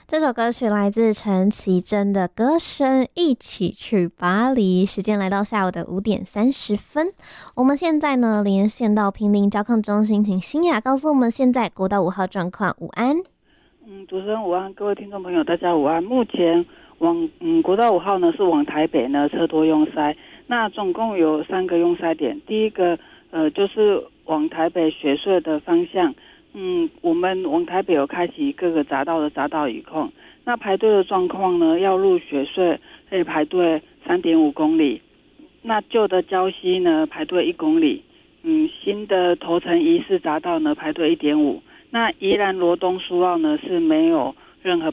这首歌曲来自陈绮贞的歌声《一起去巴黎》。时间来到下午的5:30，我们现在呢连线到坪林交控中心，请欣雅告诉我们现在国道5号状况。午安。 主持人午安，各位听众朋友，大家午安。目前国道5号呢是往台北呢车多拥塞，那总共有3个拥塞点。第一个就是往台北雪隧的方向。我们往台北有开启各个匝道的匝道雨控，那排队的状况呢，要入雪隧可以排队3.5公里，那旧的礁溪呢排队1公里，新的头城仪式匝道呢排队1.5，那宜兰罗东苏澳呢是没有任何